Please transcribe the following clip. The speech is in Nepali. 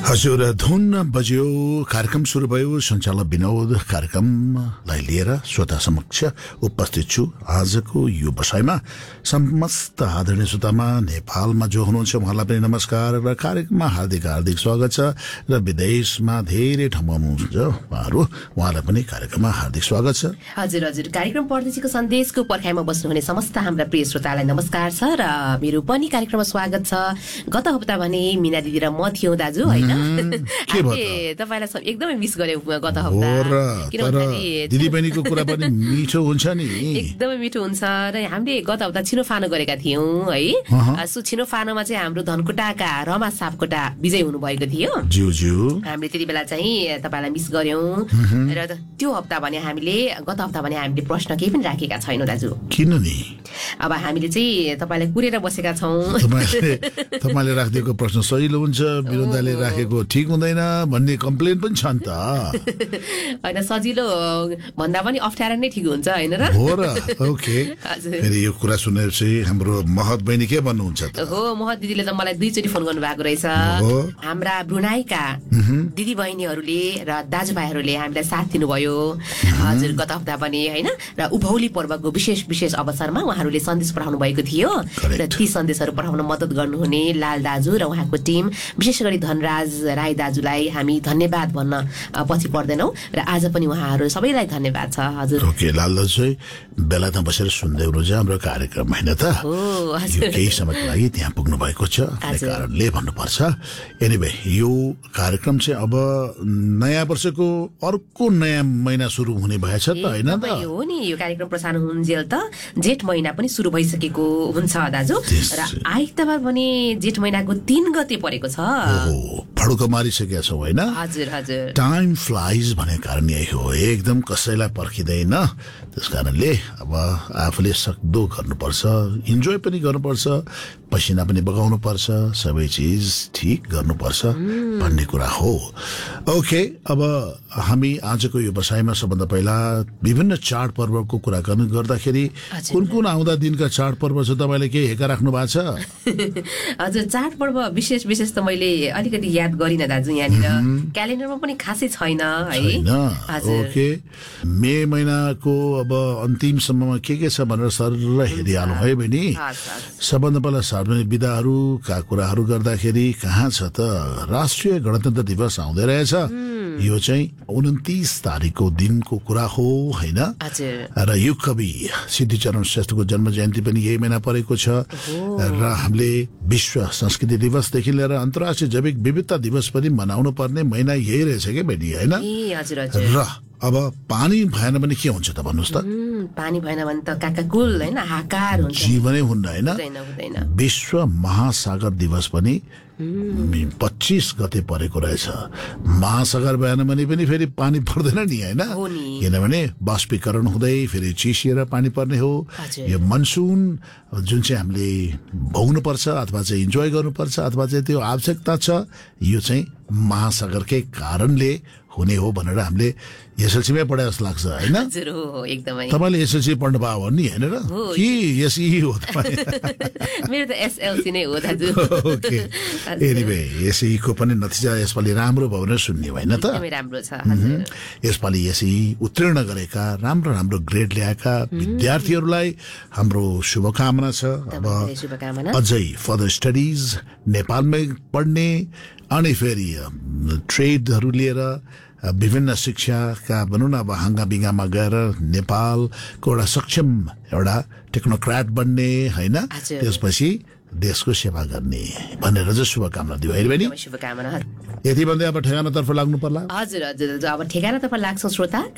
हजुर धुन बज्यो कार्यक्रम सुरु भयो सञ्चालक विनोद कार्यक्रमलाई लिएर श्रोता समक्ष उपस्थित छु आजको यो बसाइमा समस्त आदरणीय श्रोतामा नेपालमा जो हुनुहुन्छ उहाँलाई पनि नमस्कार र कार्यक्रममा हार्दिक स्वागत छ र विदेशमा धेरै ठाउँमा हुनुहुन्छ उहाँलाई पनि कार्यक्रममा हार्दिक स्वागत छ। हजुर कार्यक्रम परदेशीको सन्देशको पर्खाइमा बस्नुहुने समस्त हाम्रा प्रिय श्रोतालाई नमस्कार छ र मेरो पनि कार्यक्रममा स्वागत छ। गत हप्ता भने मीना दिदी र म थियौं दाजु हैन, तपाईलाई एकदमै मिस गर्यौं गत हप्ता, किनभने दिदी बहिनीको कुरा पनि मिठो हुन्छ नि, एकदमै मिठो हुन्छ र हामीले गत हप्ता छिनोफानो गरेका थियौं है। सो छिनोफानोमा चाहिँ हाम्रो धनकुटाका रमा सापकोटा विजय हुनु भएको थियो। हामीले त्यति बेला चाहिँ तपाईलाई मिस गर्यौं र त्यो हप्ता भने हामीले गत हप्ता भने हामीले प्रश्न केही पनि राखेका छैनौं दाजु। किन नि? अब हामीले चाहिँ तपाईलाई कुरेर बसेका छौं। तपाईले राखिदिएको प्रश्न सजिलो हुन्छ, विरोधले राखेको ठीक हुँदैन भन्ने कम्प्लेन पनि छ नि त। हैन सजिलो भन्दा पनि अप्ठ्यारो नै ठीक हुन्छ हैन र? हो र। ओके। फेरि यो कुरा सुनेपछि हाम्रो महत बहिनी के भन्नुहुन्छ त? हो, महत दिदीले त मलाई दुईचोटी फोन गर्नु भएको रहेछ। हाम्रा ब्रुनाईका दिदी बहिनीहरूले र दाजुभाइहरूले हामीलाई साथ दिनुभयो हजुर गत हप्ता पनि हैन, र उभौली पर्वको विशेष अवसरमा उहाँहरूले सन्देश पठाउनु भएको थियो र ती सन्देशहरू पठाउन मद्दत गर्नुहुने लाल दाजु र उहाँको टिम, विशेष गरी धनराज राई दाजुलाई हामी धन्यवाद भन्न पछि पर्दैनौं र आज पनि उहाँहरू सबैलाई धन्यवाद छ। हजुर ओके, लाल दाजु चाहिँ बेलायतमा बसेर सुन्दै हुनुहुन्छ हाम्रो कार्यक्रम हैन त? हो हजुर, केही समयको लागि त्यहाँ पुग्नु भएको छ, त्यही कारणले भन्नुपर्छ। एनीवे यो कार्यक्रम चाहिँ अब नयाँ वर्षको अर्को नयाँ महिना सुरु हुने भएछ त हैन त? हो नि, यो कार्यक्रम प्रसारण हुन्जेल त जेठ महिना पनि सुरु भइसकेको हुन्छ दाजु, र आइतबार पनि जेठ महिनाको 3 गते परेको छ। फड्को मारिसकेका छौ हैन? हजुर टाइम फ्लाइज भन्ने कारण यही हो, एकदम कसैलाई पर्खिँदैन। त्यसकारणले अब आफूले सक्दो गर्नुपर्छ, इन्जोय पनि गर्नुपर्छ, पसिना पनि बगाउनु पर्छ, सबै चिज ठीक गर्नुपर्छ भन्ने कुरा हो। ओके, अब हामी आजको यो बसाइमा सबभन्दा पहिला विभिन्न चाडपर्वको कुरा गर्दाखेरि कुन आउँदा दिनका चाडपर्व छ तपाईले के हेका राख्नु भएको छ? हजुर, चाडपर्व विशेष त मैले अलिकति याद गरिन दाजु, यहाँनिर क्यालेन्डरमा पनि खासै छैन है। ओके, मे महिनाको अब अन्तिमसम्ममा के छ भनेर सरर हेरिहालौँ है बहिनी। सबभन्दा पहिला सार्वजनिक बिदाहरूका कुराहरू गर्दाखेरि कहाँ छ त राष्ट्रिय गणतन्त्र दिवस आउँदै रहेछ। यो चाहिँ 29 तारिकको दिनको कुरा हो हैन, र यो कवि सिद्धिचरण श्रेष्ठको जन्म जयन्ती पनि यही महिना परेको छ, र हामीले विश्व संस्कृति दिवसदेखि लिएर अन्तर्राष्ट्रिय जैविक विविधता दिवस पनि मनाउनु पर्ने महिना यही रहेछ के बहिनी हैन? र अब पानी भएन भने के हुन्छ त भन्नुहोस् त? पानी भएन भने त काकाकुल हैन, हाकार हुन्छ, जीवनै हुन्न हैन। विश्व महासागर दिवस पनि 25 गते परेको रहेछ। महासागर भएन भने पनि फेरि पानी पर्दैन नि हैन, किनभने बाष्पीकरण हुँदै फेरि चिसिएर पानी पर्ने हो। यो मनसुन जुन चाहिँ हामीले भोग्नु पर्छ अथवा चाहिँ इन्जोय गर्नुपर्छ अथवा चाहिँ त्यो आवश्यकता छ, यो चाहिँ महासागरकै कारणले हुने हो भनेर हामीले एसएलसीमै पढाए जस्तो लाग्छ हैन? हजुर हो, एकदमै। तपाईले एसएलसी पढ्नु भयो भन्ने हैन र? कि एसई हो तपाई? मेरो त एसएलसी नै हो दाजु। ओके, एनीवे एसई को पनि नतिजा यसपालि राम्रो भयो भनेर सुन्ने हैन त? एकदमै राम्रो छ। हजुर, यसपालि एसई उत्तीर्ण गरेका राम्रो ग्रेड ल्याएका विद्यार्थीहरूलाई हाम्रो शुभकामना छ। अब अझै फर्दर स्टडिज नेपालमै पढ्ने अनि फेरि ट्रेडहरू लिएर विभिन्न शिक्षाका भनौँ न अब हाँगाबिगामा गएर नेपालको एउटा सक्षम एउटा टेक्नोक्राट बन्ने हैन, त्यसपछि देशको सेवा गर्ने भनेर चाहिँ शुभकामना दियो है बहिनी। शुभकामना। यति भन्दै अब ठेगानातर्फ लाग्नु पर्ला। हजुर अब ठेगानातर्फ लाग्छौँ श्रोता।